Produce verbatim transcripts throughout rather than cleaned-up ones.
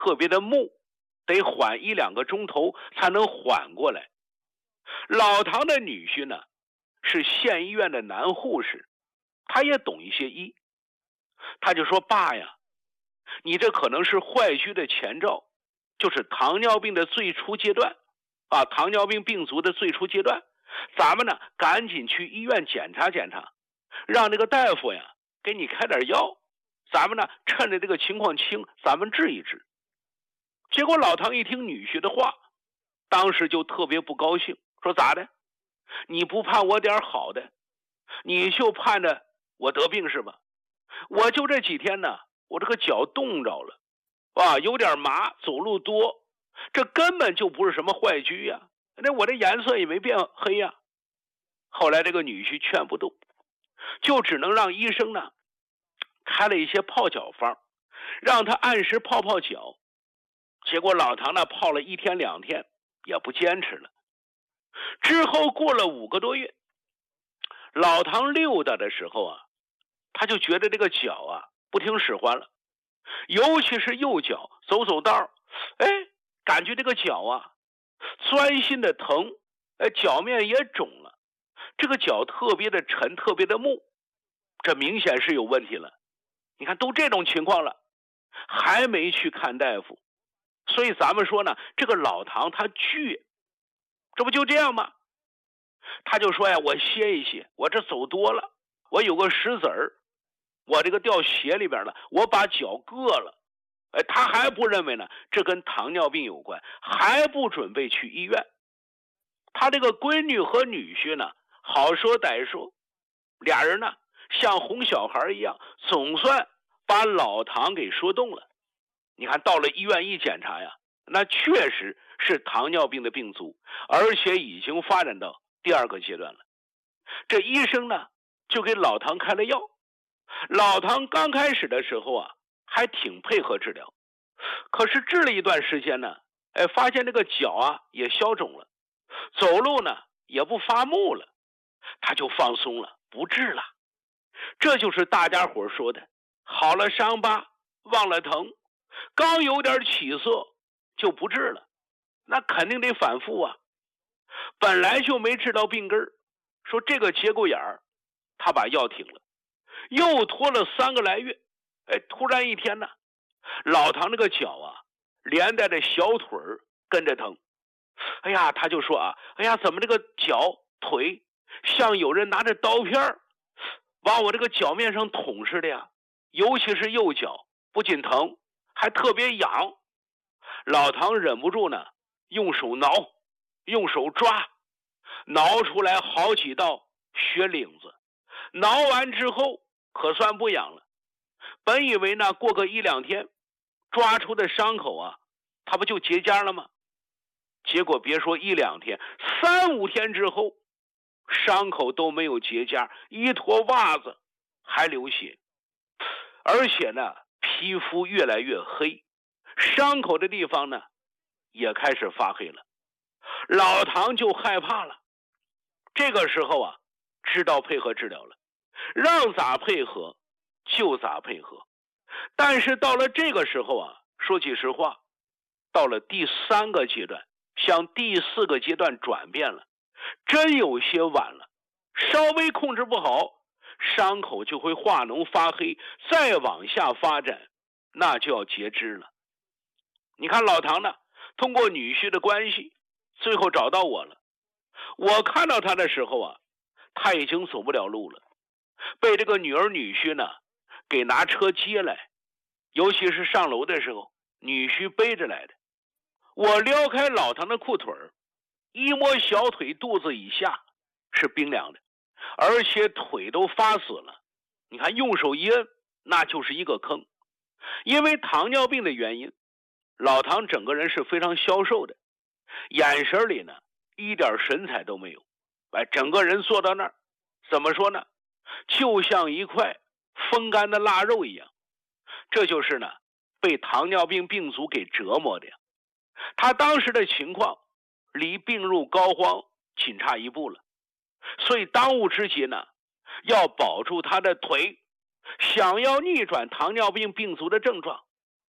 特别的木，得缓一两个钟头才能缓过来。老唐的女婿呢，是县医院的男护士，他也懂一些医，他就说：爸呀，你这可能是坏疽的前兆，就是糖尿病的最初阶段啊，糖尿病病足的最初阶段，咱们呢赶紧去医院检查检查，让那个大夫呀给你开点药，咱们呢趁着这个情况轻，咱们治一治。结果老唐一听女婿的话，当时就特别不高兴，说咋的？你不盼我点好的，你就盼着我得病是吧？我就这几天呢，我这个脚冻着了，啊，有点麻，走路多，这根本就不是什么坏疽呀，那我这颜色也没变黑呀。后来这个女婿劝不动，就只能让医生呢开了一些泡脚方，让他按时泡泡脚。结果老唐呢泡了一天两天也不坚持了。之后过了五个多月，老唐溜达的时候啊，他就觉得这个脚啊不听使唤了，尤其是右脚走走道，哎，感觉这个脚啊钻心的疼，哎，脚面也肿了，这个脚特别的沉，特别的木，这明显是有问题了。你看都这种情况了，还没去看大夫，所以咱们说呢，这个老唐他倔，这不就这样吗？他就说呀，我歇一歇，我这走多了，我有个石子儿，我这个掉鞋里边了，我把脚硌了。哎，他还不认为呢，这跟糖尿病有关，还不准备去医院。他这个闺女和女婿呢，好说歹说，俩人呢像哄小孩一样，总算把老唐给说动了。你看到了医院一检查呀，那确实是糖尿病的病足，而且已经发展到第二个阶段了。这医生呢就给老唐开了药。老唐刚开始的时候啊还挺配合治疗，可是治了一段时间呢，哎，发现这个脚啊也消肿了，走路呢也不发木了，他就放松了，不治了。这就是大家伙说的好了伤疤忘了疼，刚有点起色就不治了，那肯定得反复啊。本来就没治到病根儿，说这个节骨眼儿他把药停了，又拖了三个来月，哎，突然一天呢，老唐那个脚啊连带着小腿儿跟着疼。哎呀，他就说啊，哎呀，怎么这个脚腿像有人拿着刀片往我这个脚面上捅似的呀，尤其是右脚，不仅疼还特别痒。老唐忍不住呢，用手挠，用手抓，挠出来好几道血领子。挠完之后可算不痒了，本以为呢过个一两天抓出的伤口啊它不就结痂了吗？结果别说一两天，三五天之后伤口都没有结痂，一坨袜子还流血，而且呢皮肤越来越黑，伤口的地方呢也开始发黑了。老唐就害怕了，这个时候啊知道配合治疗了，让咋配合就咋配合。但是到了这个时候啊，说句实话，到了第三个阶段，向第四个阶段转变了，真有些晚了。稍微控制不好，伤口就会化脓发黑，再往下发展那就要截肢了。你看老唐呢，通过女婿的关系最后找到我了。我看到他的时候啊，他已经走不了路了，被这个女儿女婿呢给拿车接来，尤其是上楼的时候女婿背着来的。我撩开老唐的裤腿，一摸小腿肚子以下是冰凉的，而且腿都发死了。你看用手一摁，那就是一个坑。因为糖尿病的原因，老唐整个人是非常消瘦的，眼神里呢一点神采都没有，哎，整个人坐到那儿，怎么说呢，就像一块风干的腊肉一样。这就是呢被糖尿病病足给折磨的呀。他当时的情况离病入膏肓仅差一步了，所以当务之急呢要保住他的腿，想要逆转糖尿病病足的症状，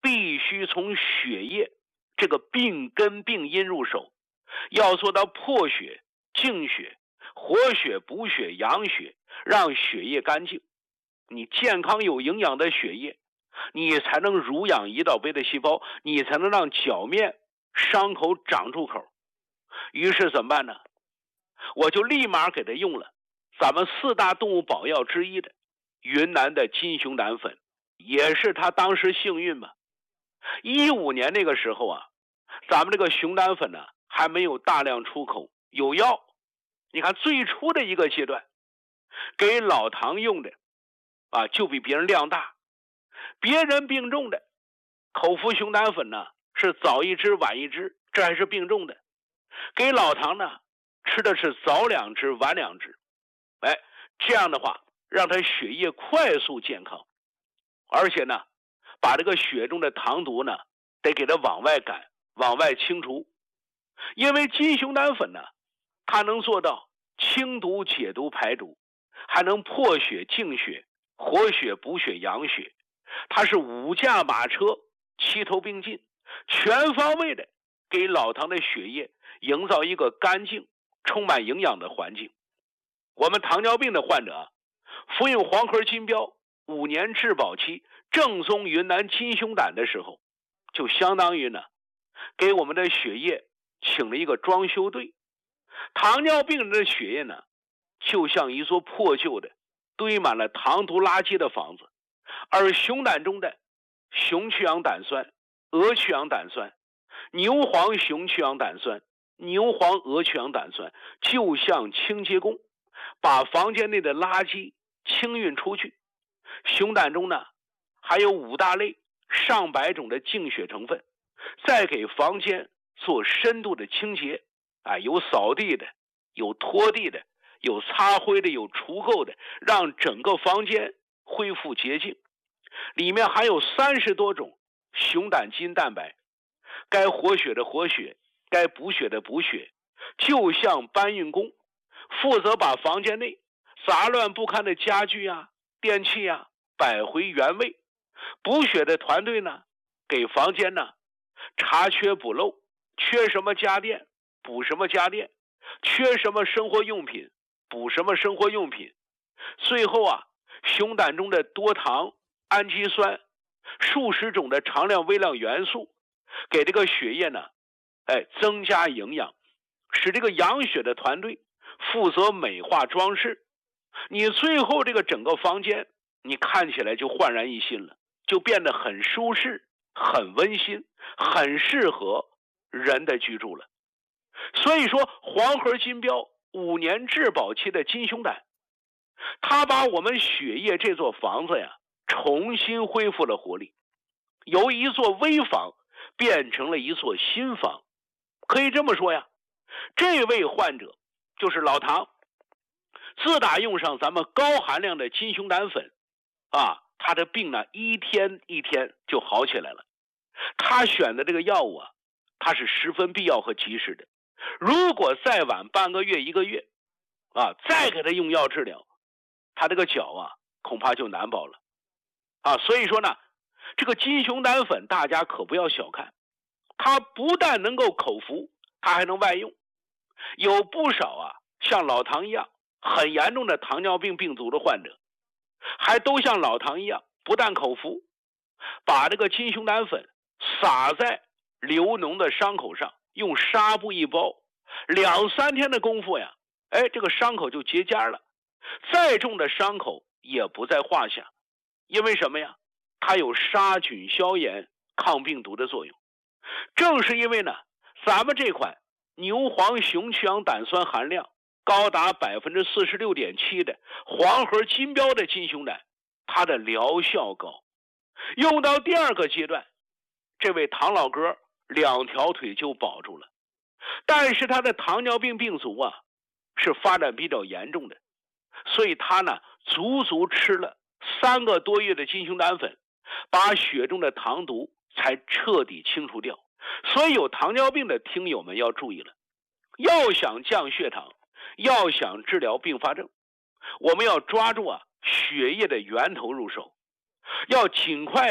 必须从血液这个病根病因入手，要做到破血、净血、活血、补血、养血，让血液干净。你健康有营养的血液，你才能濡养胰岛杯的细胞，你才能让脚面伤口长出口。于是怎么办呢？我就立马给他用了咱们四大动物保药之一的云南的金熊胆粉，也是他当时幸运嘛。一五年那个时候啊，咱们这个熊胆粉呢还没有大量出口，有药。你看最初的一个阶段，给老唐用的啊，就比别人量大。别人病重的口服熊胆粉呢是早一支晚一支，这还是病重的。给老唐呢吃的是早两支晚两支，哎，这样的话让他血液快速健康，而且呢把这个血中的糖毒呢得给它往外赶，往外清除。因为金熊胆粉呢它能做到清毒解毒排毒，还能破血净血、活血补血养血，它是五驾马车齐头并进，全方位的给老唐的血液营造一个干净充满营养的环境。我们糖尿病的患者啊，服用黄壳金标五年质保期正宗云南金熊胆的时候，就相当于呢给我们的血液请了一个装修队。糖尿病人的血液呢就像一座破旧的堆满了糖毒垃圾的房子，而熊胆中的熊去氧胆酸、鹅去氧胆酸、牛黄熊去氧胆酸、牛黄鹅去氧胆酸就像清洁工，把房间内的垃圾清运出去。熊胆中呢还有五大类上百种的净血成分，再给房间做深度的清洁，啊，有扫地的，有拖地的，有擦灰的，有除垢的，让整个房间恢复洁净。里面还有三十多种熊胆基因蛋白，该活血的活血，该补血的补血，就像搬运工，负责把房间内杂乱不堪的家具啊、电器啊摆回原位。补血的团队呢，给房间呢查缺补漏，缺什么家电补什么家电，缺什么生活用品补什么生活用品。最后啊，熊胆中的多糖、氨基酸、数十种的常量微量元素，给这个血液呢，哎，增加营养，使这个养血的团队负责美化装饰。你最后这个整个房间，你看起来就焕然一新了，就变得很舒适、很温馨、很适合人的居住了。所以说，黄河金标五年质保期的金熊胆，它把我们血液这座房子呀重新恢复了活力，由一座危房变成了一座新房。可以这么说呀，这位患者就是老唐，自打用上咱们高含量的金熊胆粉啊，他的病呢一天一天就好起来了。他选的这个药物啊，它是十分必要和及时的。如果再晚半个月一个月啊，再给他用药治疗，他这个脚啊恐怕就难保了啊。所以说呢，这个金熊胆粉大家可不要小看，它不但能够口服，它还能外用。有不少啊像老唐一样很严重的糖尿病病足的患者，还都像老唐一样，不但口服，把这个金熊胆粉撒在流脓的伤口上，用纱布一包，两三天的功夫呀，哎，这个伤口就结痂了，再重的伤口也不在话下。因为什么呀？它有杀菌消炎、抗病毒的作用。正是因为呢，咱们这款牛黄熊去氧胆酸含量高达 百分之四十六点七 的黄河金标的金熊胆，它的疗效高。用到第二个阶段，这位唐老哥两条腿就保住了。但是他的糖尿病病足啊是发展比较严重的，所以他呢足足吃了三个多月的金熊胆粉，把血中的糖毒才彻底清除掉。所以有糖尿病的听友们要注意了，要想降血糖，要想治疗并发症，我们要抓住啊血液的源头入手，要尽快的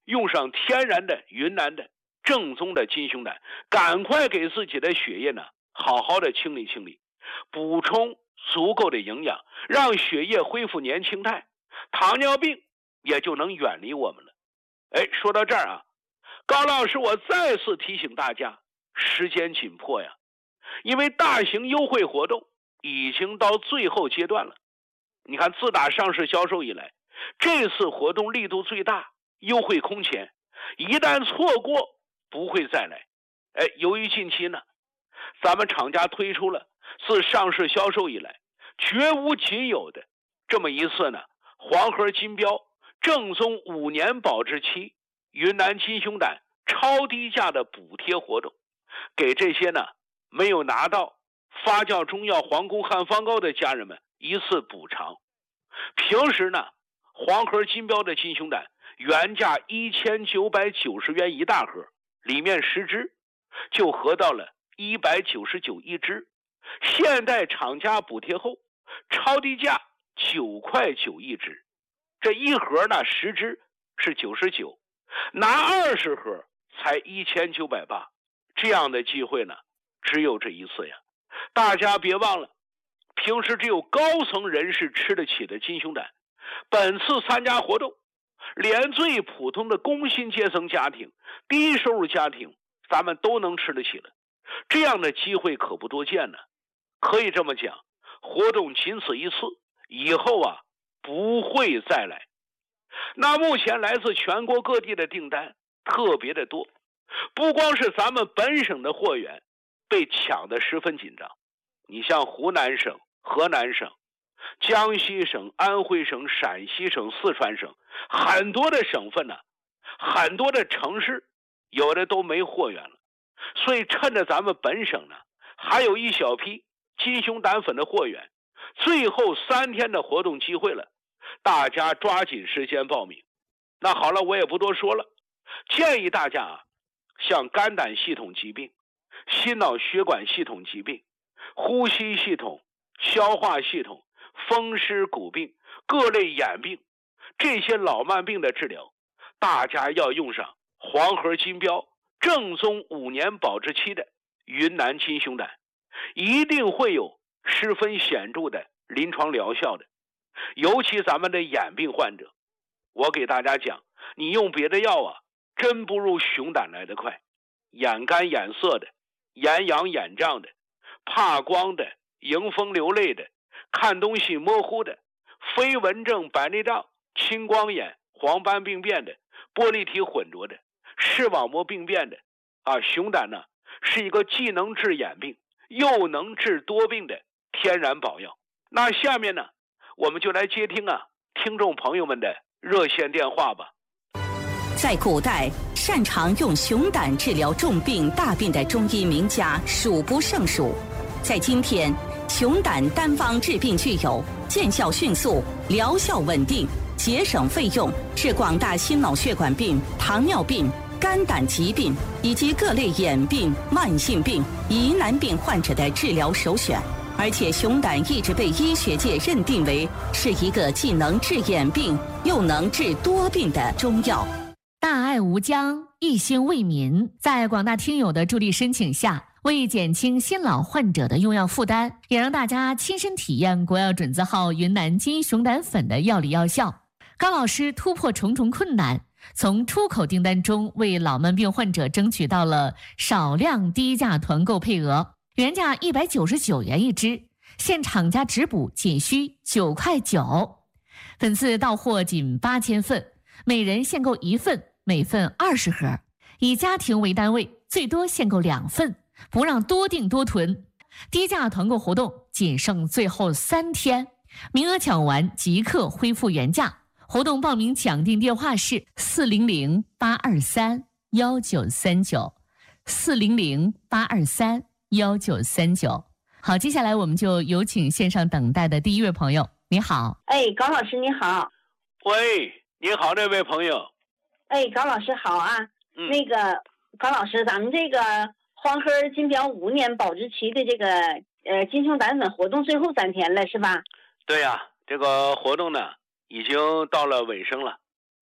用上天然的云南的正宗的金熊胆，赶快给自己的血液呢好好的清理清理，补充足够的营养，让血液恢复年轻态，糖尿病也就能远离我们了。哎，说到这儿啊，高老师我再次提醒大家，时间紧迫呀，因为大型优惠活动已经到最后阶段了。你看，自打上市销售以来，这次活动力度最大，优惠空前，一旦错过不会再来。哎，由于近期呢，咱们厂家推出了自上市销售以来绝无仅有的这么一次呢黄河金标正宗五年保质期云南金熊胆超低价的补贴活动，给这些呢没有拿到发酵中药皇宫汉方膏的家人们一次补偿。平时呢，黄河金标的金熊胆原价一千九百九十元一大盒，里面十支，就合到了一百九十九一支。现代厂家补贴后，超低价九块九一支。这一盒呢，十支是九十九，拿二十盒才一千九百八。这样的机会呢，只有这一次呀！大家别忘了，平时只有高层人士吃得起的金熊胆，本次参加活动，连最普通的工薪阶层家庭、低收入家庭，咱们都能吃得起了。这样的机会可不多见呢。可以这么讲，活动仅此一次，以后啊不会再来。那目前来自全国各地的订单特别的多，不光是咱们本省的货源被抢得十分紧张，你像湖南省、河南省、江西省、安徽省、陕西省、四川省，很多的省份呢，很多的城市有的都没货源了。所以趁着咱们本省呢还有一小批金熊胆粉的货源，最后三天的活动机会了，大家抓紧时间报名。那好了，我也不多说了，建议大家啊，像肝胆系统疾病、心脑血管系统疾病、呼吸系统、消化系统、风湿骨病、各类眼病，这些老慢病的治疗，大家要用上黄河金标正宗五年保质期的云南金熊胆，一定会有十分显著的临床疗效的。尤其咱们的眼病患者，我给大家讲，你用别的药啊，真不如熊胆来得快。眼干眼涩的、眼痒眼胀的、怕光的、迎风流泪的、看东西模糊的、飞蚊症、白内障、青光眼、黄斑病变的、玻璃体混浊的、视网膜病变的啊，熊胆呢是一个既能治眼病又能治多病的天然宝药。那下面呢，我们就来接听啊听众朋友们的热线电话吧。 在古代，擅长用熊胆治疗重病大病的中医名家数不胜数。在今天，熊胆单方治病具有见效迅速、疗效稳定、节省费用，是广大心脑血管病、糖尿病、肝胆疾病以及各类眼病、慢性病、疑难病患者的治疗首选。而且熊胆一直被医学界认定为是一个既能治眼病又能治多病的中药。 大爱无疆，一心为民，在广大听友的助力申请下，为减轻新老患者的用药负担，也让大家亲身体验国药准字号云南金熊胆粉的药理药效，高老师突破重重困难，从出口订单中为老慢病患者争取到了少量低价团购配额，原价一百九十九元一支，现厂家直补仅需九块九，本次到货仅八千份，每人限购一份，每份二十盒，以家庭为单位，最多限购两份，不让多订多囤。低价团购活动仅剩最后三天，名额抢完即刻恢复原价。活动报名抢订电话是四零零八二三幺九三九，四零零八二三幺九三九。好，接下来我们就有请线上等待的第一位朋友。你好。 哎，高老师你好。 喂，你好，这位朋友。 哎，高老师好啊。嗯、那个高老师，咱们这个黄河金标五年保质期的这个呃金熊胆粉活动最后三天了，是吧？ 对呀、啊，这个活动呢已经到了尾声了，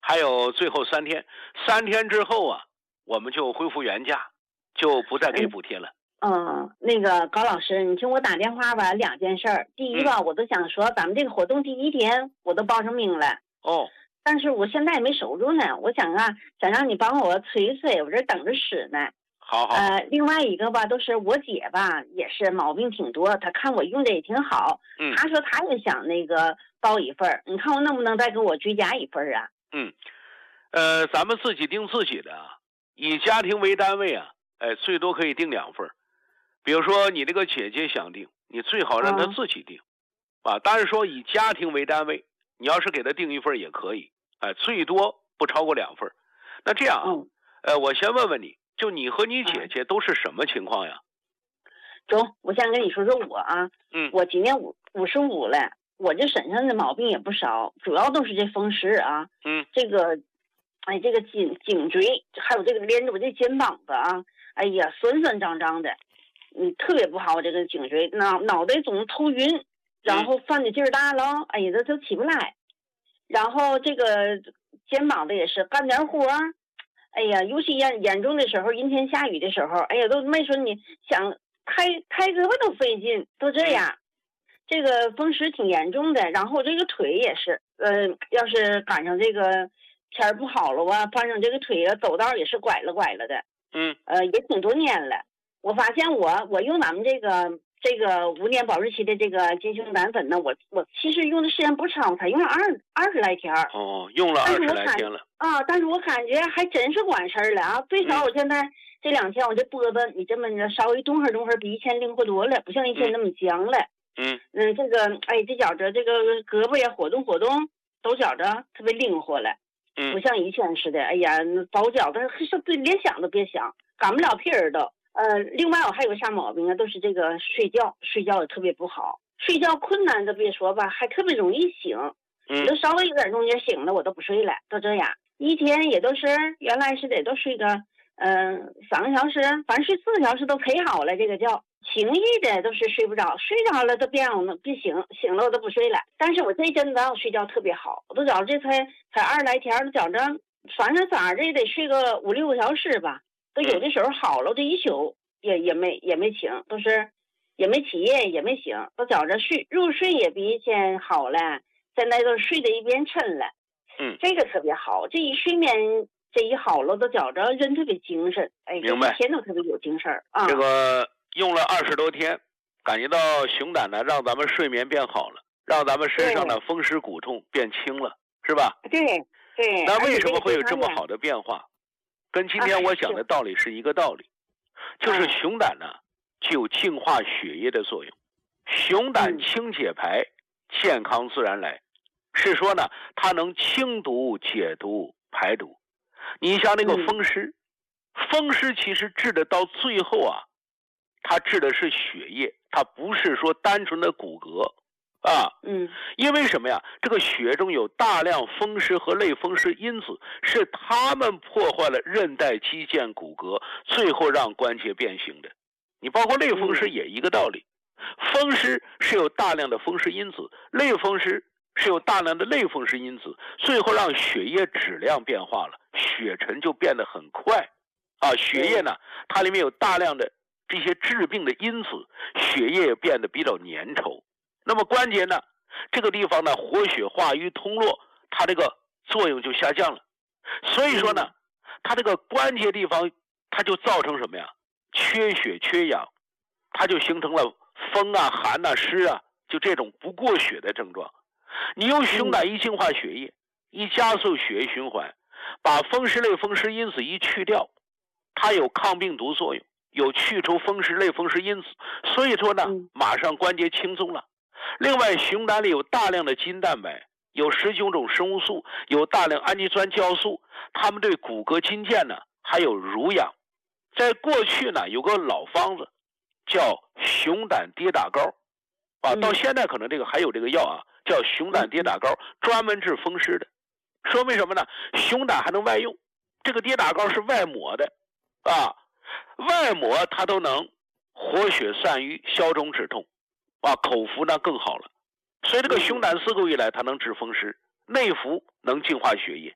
还有最后三天，三天之后啊，我们就恢复原价，就不再给补贴了。 嗯，那个高老师，你听我打电话吧，两件事儿。第一吧，嗯、我都想说，咱们这个活动第一天我都报上名了。 哦。 但是我现在也没收入呢，我想啊，想让你帮我催一催，我这等着使呢。 好好。 呃，另外一个吧，都是我姐吧，也是毛病挺多，她看我用的也挺好， 嗯， 她说她也想那个报一份儿，你看我能不能再给我追加一份儿啊？ 嗯，呃，咱们自己定自己的，以家庭为单位啊，哎，最多可以定两份儿。比如说你这个姐姐想定，你最好让她自己定，嗯、啊，但是说以家庭为单位，你要是给她定一份也可以，哎，最多不超过两份。那这样啊， 嗯、 呃，我先问问你。就你和你姐姐都是什么情况呀？ 中，我先跟你说说我啊， 嗯， 我今年五五十五了，我这身上的毛病也不少，主要都是这风湿啊， 嗯， 这个，哎，这个颈颈椎，还有这个连着我这肩膀子啊，哎呀，酸酸胀胀的，嗯，特别不好，这个颈椎脑脑袋总头晕，然后犯的劲儿大了，嗯、哎呀，这都起不来，然后这个肩膀子也是干点活啊。哎呀，尤其严严重的时候，阴天下雨的时候，哎呀，都没说你想开开胳膊都费劲，都这样。这个风湿挺严重的，然后这个腿也是，呃，要是赶上这个天儿不好了吧，反正这个腿啊走道也是拐了拐了的。 嗯， 呃，也挺多年了。我发现我我用咱们这个这个五年保质期的这个金胸胆粉呢，我我其实用的时间不长，我才用了二二十来天。 哦，用了二十来天了。 啊，但是我感觉还真是管事儿了啊！最少我现在这两天我这脖子，你这么着稍微动会儿动会儿，比以前灵活多了，不像以前那么僵了。 嗯嗯，这个哎，这觉着这个胳膊也活动活动，都觉着特别灵活了。 嗯， 不像以前似的，哎呀，包饺子是连想都别想，擀不了皮儿都。呃，另外我还有个啥毛病啊？都是这个睡觉，睡觉也特别不好，睡觉困难都别说吧，还特别容易醒。 嗯， 都稍微有点东西醒了，我都不睡了，都这样。一天也都是原来是得都睡个嗯、呃、三个小时，反正睡四个小时都陪好了这个觉。轻易的都是睡不着，睡着了都别让我别醒，醒了我都不睡了。但是我这阵子我睡觉特别好，我都觉着这才才二十来天，都觉着反正咋着也得睡个五六个小时吧。都有的时候好了，这一宿也也没也没醒，都是也没起夜也没醒，都觉着睡入睡也比以前好了。现在都睡得一边沉了。 嗯， 这个特别好，这一睡眠这一好了，都觉着人特别精神，哎， 明白， 一天都特别有精神啊。 这个用了二十多天，感觉到熊胆呢，让咱们睡眠变好了，让咱们身上的风湿骨痛变轻了，是吧？ 对对。 那为什么会有这么好的变化？跟今天我讲的道理是一个道理，就是熊胆呢具有净化血液的作用，熊胆清解排，健康自然来。是说呢，它能清毒、解毒、排毒。你像那个风湿，嗯、风湿其实治的到最后啊，它治的是血液，它不是说单纯的骨骼啊。 嗯。 因为什么呀？这个血中有大量风湿和类风湿因子，是它们破坏了韧带、肌腱、骨骼，最后让关节变形的。你包括类风湿也一个道理，风湿是有大量的风湿因子，类风湿是有大量的类风湿因子，最后让血液质量变化了，血沉就变得很快啊。血液呢，它里面有大量的这些致病的因子，血液也变得比较粘稠。那么关节呢，这个地方呢，活血化瘀通络，它这个作用就下降了。所以说呢，它这个关节地方，它就造成什么呀？缺血缺氧，它就形成了风啊、寒啊、湿啊，就这种不过血的症状。你用熊胆一净化血液，一加速血液循环，把风湿类风湿因子一去掉，它有抗病毒作用，有去除风湿类风湿因子，所以说呢，马上关节轻松了。另外，熊胆里有大量的筋蛋白，有十九种生物素，有大量氨基酸酵素，它们对骨骼筋腱呢还有濡养。在过去呢，有个老方子叫熊胆跌打膏啊，到现在可能这个还有这个药啊，叫熊胆跌打膏，专门治风湿的。说明什么呢？熊胆还能外用，这个跌打膏是外抹的啊，外抹它都能活血散瘀、消肿止痛啊，口服呢更好了。所以这个熊胆自古以来它能治风湿，内服能净化血液。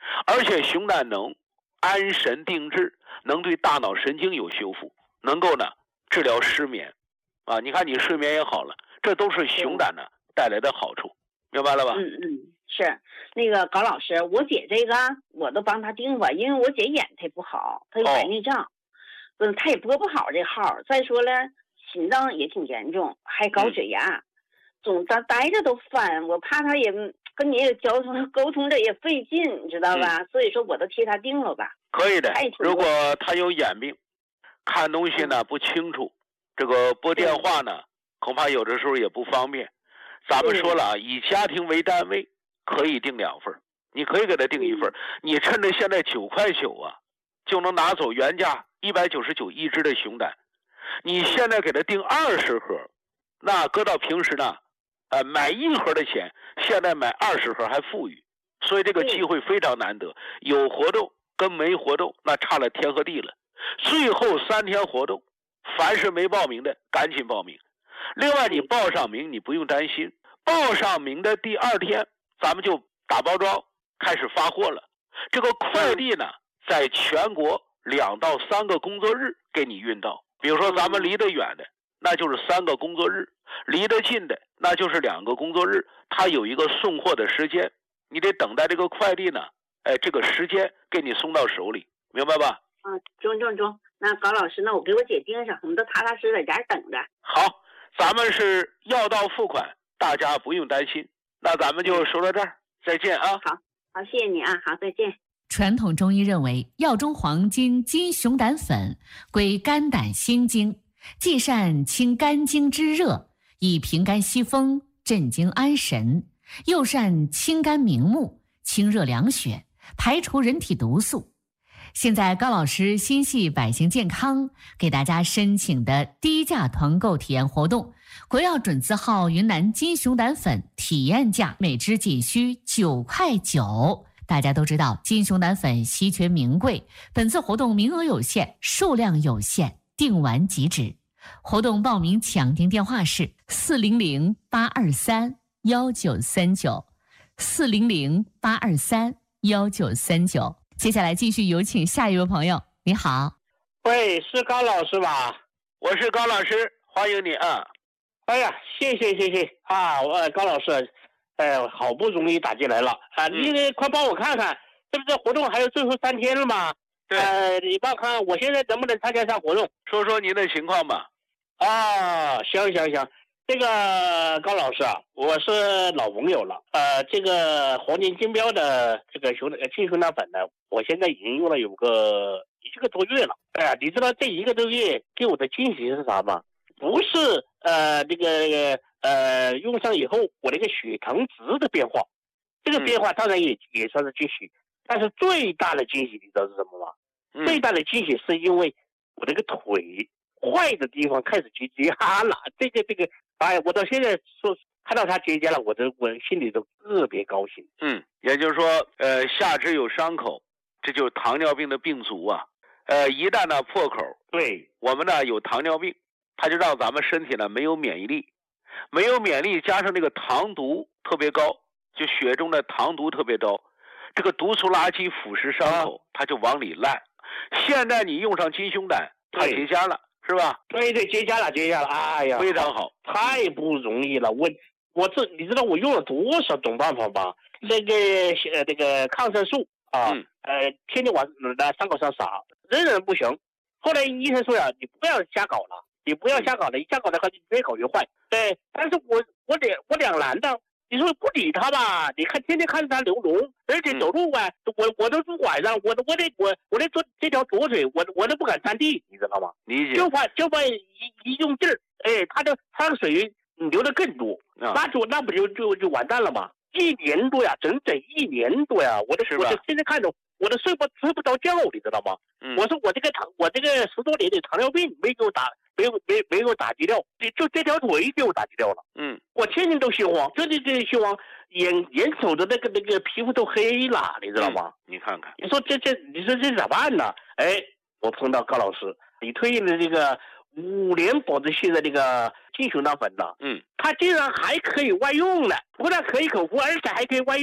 而且熊胆能安神定志，能对大脑神经有修复，能够呢治疗失眠啊。你看你睡眠也好了，这都是熊胆呢带来的好处，明白了吧？ 嗯嗯，是那个高老师，我姐这个我都帮她订过，因为我姐眼她不好，她有白内障，嗯、哦，她也拨不好这号。再说了，心脏也挺严重，还高血压，嗯、总待待着都烦，我怕她也跟你也交通沟通着也费劲，你知道吧？嗯、所以说我都替她订了吧。 可以的，如果她有眼病，看东西呢不清楚，这个拨电话呢恐怕有的时候也不方便。咱们说了啊，以家庭为单位，可以订两份，你可以给他订一份。你趁着现在九块九啊，就能拿走原价一百九十九一支的熊胆。你现在给他订二十盒，那搁到平时呢，呃，买一盒的钱，现在买二十盒还富裕，所以这个机会非常难得。有活动跟没活动，那差了天和地了。最后三天活动，凡是没报名的，赶紧报名。另外，你报上名，你不用担心。报上名的第二天，咱们就打包装，开始发货了。这个快递呢，在全国两到三个工作日给你运到。比如说，咱们离得远的，那就是三个工作日；离得近的，那就是两个工作日。它有一个送货的时间，你得等待这个快递呢，哎，这个时间给你送到手里，明白吧？ 嗯，中中中。那高老师，那我给我姐盯上，我们都踏踏实实在家等着。 好。咱们是药到付款，大家不用担心。那咱们就说到这儿，再见啊！ 好，好，谢谢你啊，好，再见。 传统中医认为，药中黄金金熊胆粉归肝胆心经，既善清肝经之热，以平肝息风、镇惊安神；又善清肝明目、清热凉血，排除人体毒素。现在高老师心系百姓健康，给大家申请的低价团购体验活动，国药准字号云南金熊胆粉体验价每支仅需九块九。大家都知道金熊胆粉稀缺名贵，本次活动名额有限，数量有限，订完即止。活动报名抢订电话是四零零八二三幺九三九，四零零八二三幺九三九。接下来继续有请下一位朋友。你好， 喂，是高老师吧？ 我是高老师，欢迎你啊！ 哎呀，谢谢谢谢啊！我高老师，哎，好不容易打进来了啊！ 嗯、 你快帮我看看，这不是活动还有最后三天了吗？ 对， 呃，你帮我看看我现在能不能参加上活动？ 说说您的情况吧。 啊，行行行。这个高老师啊，我是老朋友了。呃，这个黄金金标的这个熊金熊胆粉呢，我现在已经用了有个一个多月了。哎呀，你知道这一个多月给我的惊喜是啥吗？不是呃那个呃用上以后我那个血糖值的变化，这个变化当然也、嗯、也算是惊喜，但是最大的惊喜你知道是什么吗？嗯、最大的惊喜是因为我这个腿坏的地方开始结痂了，这个这个。哎，我到现在说看到他结痂了，我都我心里都特别高兴。 嗯，也就是说，呃，下肢有伤口，这就是糖尿病的病足啊。呃，一旦呢破口， 对我们呢有糖尿病，它就让咱们身体呢没有免疫力，没有免疫力加上这个糖毒特别高，就血中的糖毒特别高，这个毒素垃圾腐蚀伤口，它就往里烂。现在你用上金熊胆，它结痂了。是吧？ 对对，结痂了，结痂了，哎呀， 非常好， 太不容易了。我我这你知道我用了多少种办法吧？那个呃那个抗生素啊，嗯、呃天天往那伤口上撒，仍然不行。后来医生说呀，你不要瞎搞了，你不要瞎搞了，一瞎搞的话，你越搞越坏。对，但是我我两我两难的。你说不理他吧？你看天天看着他流脓，而且走路啊，嗯、我我都是晚上，我我得我我得做这条左腿，我我都不敢沾地，你知道吗？ 理解。 就怕就怕一一用劲儿，哎，他的他的水流的更多，啊、那就那不就就就完蛋了吗？一年多呀，整整一年多呀，我都我就天天看着，我都睡不睡不着觉，你知道吗？嗯、我说我这个糖，我这个十多年的糖尿病没给我打。没有没没有打击掉，就这条腿给我打击掉了。 嗯， 我天天都心慌，这这这心慌，眼眼瞅着那个那个皮肤都黑了，你知道吗？ 嗯、你看看， 你说这这，你说这咋办呢？哎，我碰到高老师，你推荐的这个五年保质期的这个金熊胆粉呢， 嗯， 它竟然还可以外用了，不但可以口服，而且还可以外用。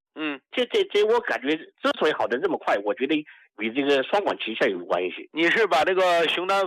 嗯， 这这这我感觉之所以好的这么快，我觉得与这个双管齐下有关系。 你是把这个熊胆